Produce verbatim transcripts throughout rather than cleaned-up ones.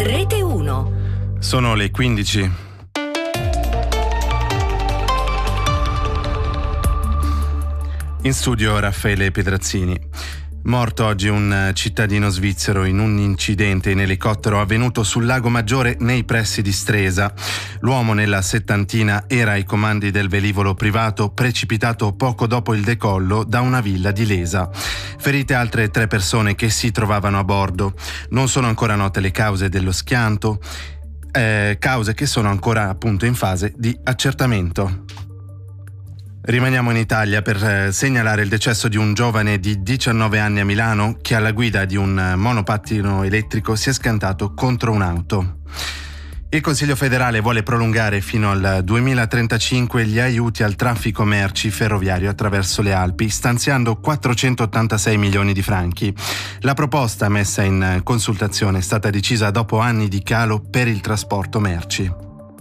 Rete uno. Sono le quindici. In studio Raffaele Pedrazzini. Morto oggi un cittadino svizzero in un incidente in elicottero avvenuto sul Lago Maggiore nei pressi di Stresa. L'uomo nella settantina era ai comandi del velivolo privato precipitato poco dopo il decollo da una villa di Lesa. Ferite altre tre persone che si trovavano a bordo. Non sono ancora note le cause dello schianto, eh, cause che sono ancora appunto in fase di accertamento. Rimaniamo in Italia per segnalare il decesso di un giovane di diciannove anni a Milano che alla guida di un monopattino elettrico si è scantato contro un'auto. Il Consiglio federale vuole prolungare fino al duemilatrentacinque gli aiuti al traffico merci ferroviario attraverso le Alpi, stanziando quattrocentottantasei milioni di franchi. La proposta messa in consultazione è stata decisa dopo anni di calo per il trasporto merci.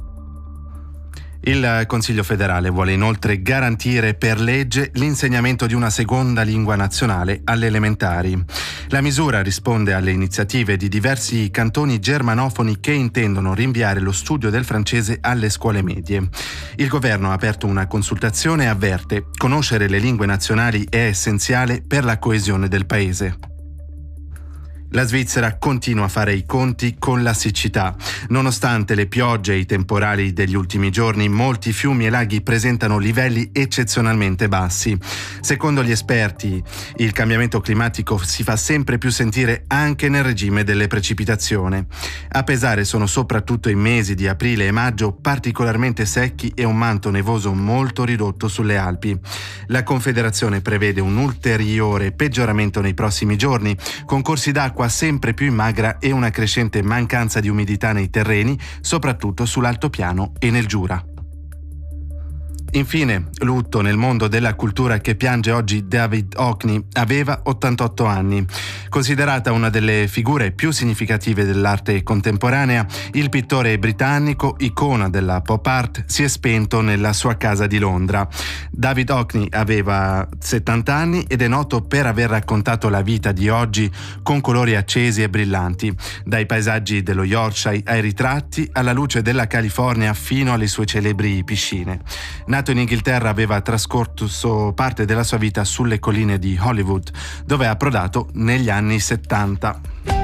Il Consiglio federale vuole inoltre garantire per legge l'insegnamento di una seconda lingua nazionale alle elementari. La misura risponde alle iniziative di diversi cantoni germanofoni che intendono rinviare lo studio del francese alle scuole medie. Il governo ha aperto una consultazione e avverte: conoscere le lingue nazionali è essenziale per la coesione del paese. La Svizzera continua a fare i conti con la siccità. Nonostante le piogge e i temporali degli ultimi giorni, molti fiumi e laghi presentano livelli eccezionalmente bassi. Secondo gli esperti, il cambiamento climatico si fa sempre più sentire anche nel regime delle precipitazioni. A pesare sono soprattutto i mesi di aprile e maggio particolarmente secchi e un manto nevoso molto ridotto sulle Alpi. La Confederazione prevede un ulteriore peggioramento nei prossimi giorni, con corsi d'acqua sempre più in magra e una crescente mancanza di umidità nei terreni, soprattutto sull'altopiano e nel Giura. Infine, lutto nel mondo della cultura che piange oggi David Hockney. Aveva ottantotto anni. Considerata una delle figure più significative dell'arte contemporanea, il pittore britannico, icona della pop art, si è spento nella sua casa di Londra. David Hockney aveva settanta anni ed è noto per aver raccontato la vita di oggi con colori accesi e brillanti, dai paesaggi dello Yorkshire ai ritratti, alla luce della California fino alle sue celebri piscine. Nato in Inghilterra, aveva trascorso parte della sua vita sulle colline di Hollywood, dove è approdato negli anni settanta.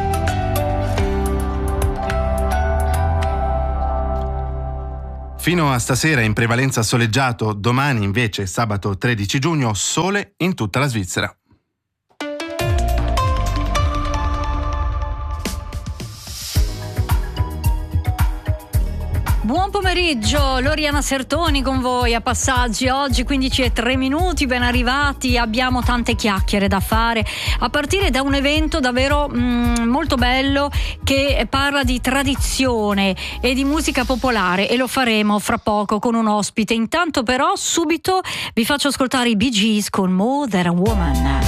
Fino a stasera in prevalenza soleggiato, domani invece sabato tredici giugno sole in tutta la Svizzera. Buon pomeriggio, Loriana Sertoni con voi a Passaggi. Oggi quindici e tre minuti, ben arrivati. Abbiamo tante chiacchiere da fare, a partire da un evento davvero mm, molto bello che parla di tradizione e di musica popolare, e lo faremo fra poco con un ospite. Intanto però subito vi faccio ascoltare i Bee Gees con More Than a Woman.